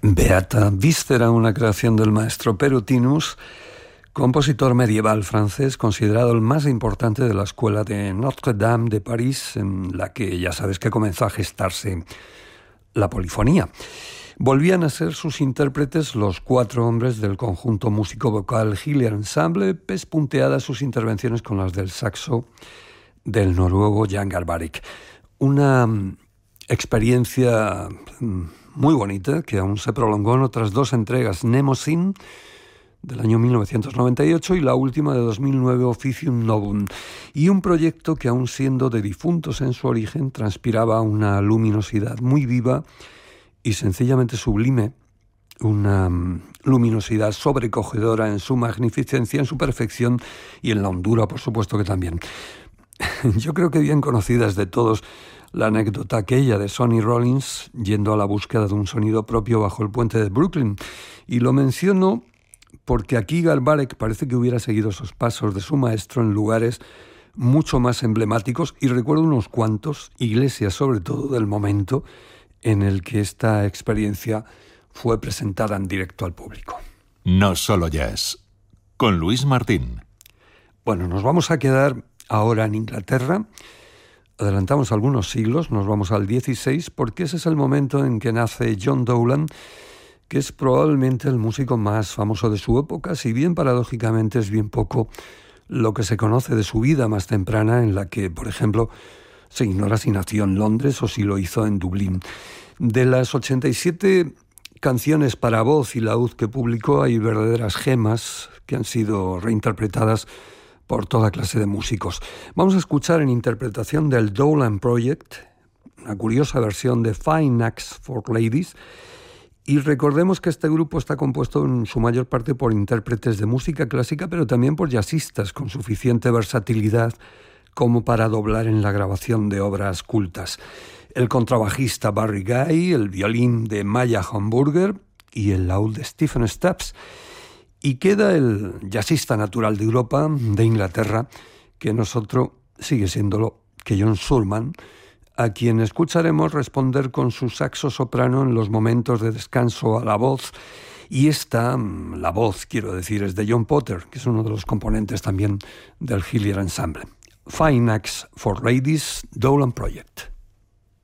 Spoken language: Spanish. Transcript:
Beata Víscera, una creación del maestro Perutinus, compositor medieval francés, considerado el más importante de la escuela de Notre-Dame de París, en la que ya sabes que comenzó a gestarse la polifonía. Volvían a ser sus intérpretes los 4 hombres del conjunto músico-vocal Hillier Ensemble, pespunteadas sus intervenciones con las del saxo del noruego Jan Garbarek. Una experiencia muy bonita que aún se prolongó en otras 2 entregas, Mnemosyne del año 1998 y la última de 2009, Officium Novum, y un proyecto que, aún siendo de difuntos en su origen, transpiraba una luminosidad muy viva y sencillamente sublime, una luminosidad sobrecogedora en su magnificencia, en su perfección y en la hondura, por supuesto que también. Yo creo que bien conocida es de todos la anécdota aquella de Sonny Rollins yendo a la búsqueda de un sonido propio bajo el puente de Brooklyn. Y lo menciono porque aquí Garbarek parece que hubiera seguido esos pasos de su maestro en lugares mucho más emblemáticos, y recuerdo unos cuantos, iglesias sobre todo, del momento en el que esta experiencia fue presentada en directo al público. No solo jazz, con Luis Martín. Bueno, nos vamos a quedar ahora en Inglaterra. Adelantamos algunos siglos, nos vamos al 16, porque ese es el momento en que nace John Dowland, que es probablemente el músico más famoso de su época, si bien paradójicamente es bien poco lo que se conoce de su vida más temprana, en la que, por ejemplo, se ignora si nació en Londres o si lo hizo en Dublín. De las 87 canciones para voz y laúd que publicó, hay verdaderas gemas que han sido reinterpretadas por toda clase de músicos. Vamos a escuchar en interpretación del Dowland Project una curiosa versión de Fine Acts for Ladies, y recordemos que este grupo está compuesto en su mayor parte por intérpretes de música clásica, pero también por jazzistas con suficiente versatilidad como para doblar en la grabación de obras cultas. El contrabajista Barry Guy, el violín de Maya Hamburger y el laúd de Stephen Stubbs. Y queda el jazzista natural de Europa, de Inglaterra, que nosotros sigue siéndolo, que John Surman, a quien escucharemos responder con su saxo soprano en los momentos de descanso a la voz. Y la voz, quiero decir, es de John Potter, que es uno de los componentes también del Hillier Ensemble. Fine Acts for Ladies, Dowland Project.